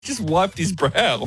Just wiped his brow.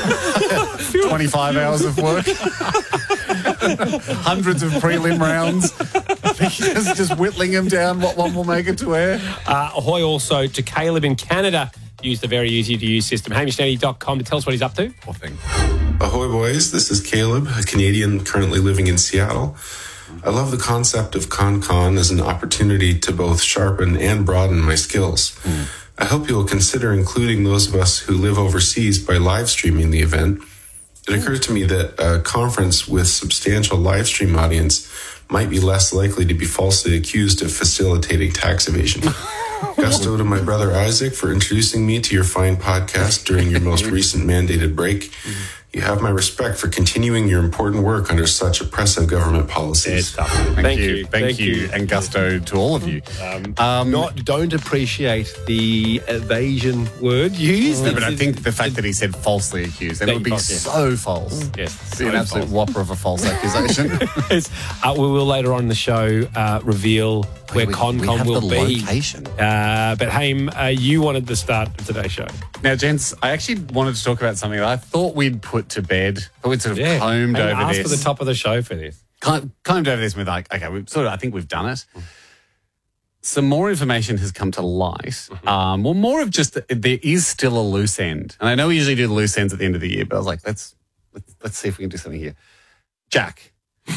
25 hours of work. Hundreds of prelim rounds. just whittling them down. What one will make it to air? Ahoy also to Caleb in Canada. Use the very easy-to-use system. HamishNetty.com to tell us what he's up to. Ahoy, boys. This is Caleb, a Canadian currently living in Seattle. I love the concept of ConCon as an opportunity to both sharpen and broaden my skills. I hope you will consider including those of us who live overseas by live streaming the event. It occurs to me that a conference with substantial live stream audience might be less likely to be falsely accused of facilitating tax evasion. Gusto to my brother Isaac for introducing me to your fine podcast during your most recent mandated break. You have my respect for continuing your important work under such oppressive government policies. Thank you. Thank you. And gusto to all of you. Don't appreciate the evasion word used. No, but I think the fact that he said falsely accused, and it would be so false. Yes. It's an absolute whopper of a false accusation. We will later on in the show reveal where ConCon will be. Location. But Haim, you wanted the start of today's show. Now, gents, I actually wanted to talk about something that I thought we'd put to bed. But we'd sort of combed over asked this. for the top of the show for this. Combed over this with like, okay, I think we've done it. Some more information has come to light. Well, more of just there is still a loose end. And I know we usually do the loose ends at the end of the year, but I was like, let's see if we can do something here. Jack.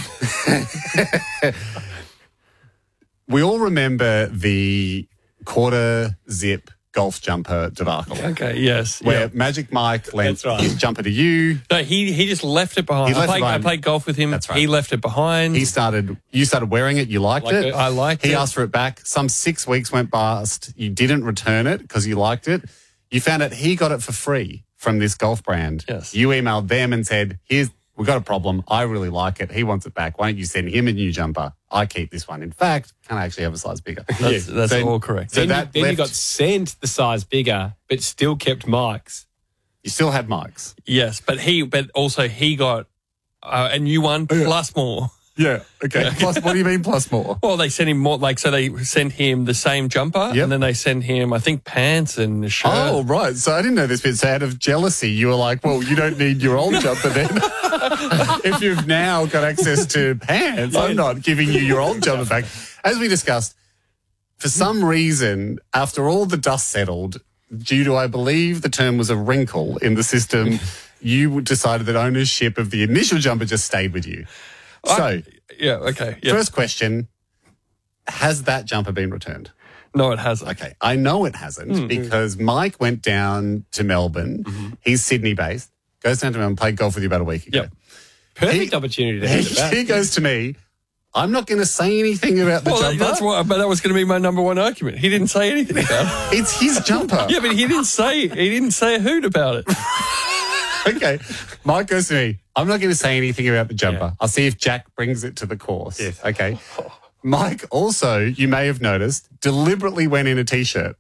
We all remember the quarter zip golf jumper debacle. Okay, yes. Where Magic Mike lent his jumper to you. No, he just left it behind. I played golf with him. That's right. He left it behind. You started wearing it. You liked it. I liked it. He asked for it back. Some 6 weeks went past. You didn't return it because you liked it. You found out he got it for free from this golf brand. Yes. You emailed them and said, we've got a problem. I really like it. He wants it back. Why don't you send him a new jumper? I keep this one. In fact, can I actually have a size bigger? That's all correct. So then you got sent the size bigger, but still kept Mike's. You still had Mike's. Yes, but also he got a new one plus more. Yeah. Okay. Plus, what do you mean plus more? Well, they sent him more, so they sent him the same jumper, and then they sent him, I think, pants and a shirt. Oh, right. So I didn't know this bit. So out of jealousy, you were like, well, you don't need your old jumper then. If you've now got access to pants, I'm not giving you your old jumper back. As we discussed, for some reason, after all the dust settled, due to, I believe, the term was a wrinkle in the system, you decided that ownership of the initial jumper just stayed with you. So, First question, has that jumper been returned? No, it hasn't. Okay, I know it hasn't because Mike went down to Melbourne. He's Sydney-based, goes down to Melbourne, played golf with you about a week ago. Yep. Perfect opportunity to hand it back. He goes to me, I'm not going to say anything about the jumper. But that was going to be my number one argument. He didn't say anything about it. It's his jumper. Yeah, but he didn't say a hoot about it. Okay. Mike goes to me, I'm not going to say anything about the jumper. I'll see if Jack brings it to the course. Yes. Okay. Mike also, you may have noticed, deliberately went in a T-shirt.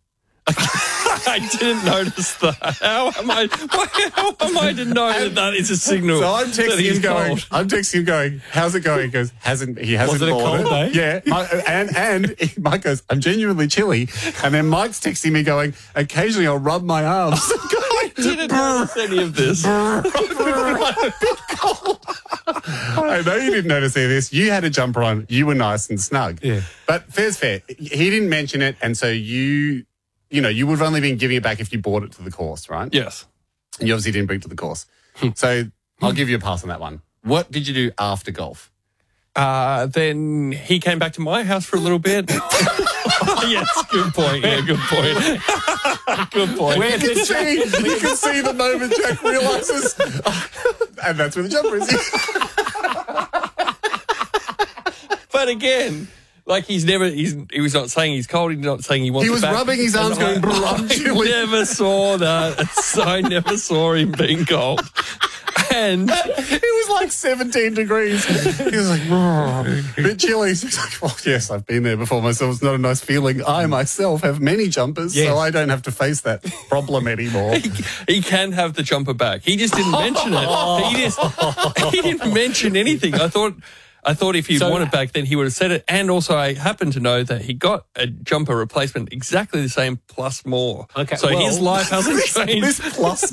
I didn't notice that. How am I to know that is a signal? So I'm that texting he's him going, how's it going? He goes, he hasn't Was it a bought cold day? Yeah. And Mike goes, I'm genuinely chilly. And then Mike's texting me going, occasionally I'll rub my arms. I didn't notice any of this. I know you didn't notice any of this. You had a jumper on. You were nice and snug. Yeah. But fair's fair. He didn't mention it. And so you would have only been giving it back if you bought it to the course, right? Yes. And you obviously didn't bring it to the course. So I'll give you a pass on that one. What did you do after golf? Then he came back to my house for a little bit. Yes, good point. Yeah, good point. Good point. You can see the moment Jack realises, and that's where the jumper is. But again, like he was not saying he's cold. He's not saying he wants. He was it back. rubbing his arms, going, I never saw that. I never saw him being cold. And it was like 17 degrees. He was like, a bit chilly. He's like, well, yes, I've been there before myself. It's not a nice feeling. I myself have many jumpers, so I don't have to face that problem anymore. He can have the jumper back. He just didn't mention it. He didn't mention anything. I thought I thought if he'd So- wanted back, then he would have said it. And also, I happen to know that he got a jumper replacement exactly the same plus more. Okay, So well- his life hasn't changed. This plus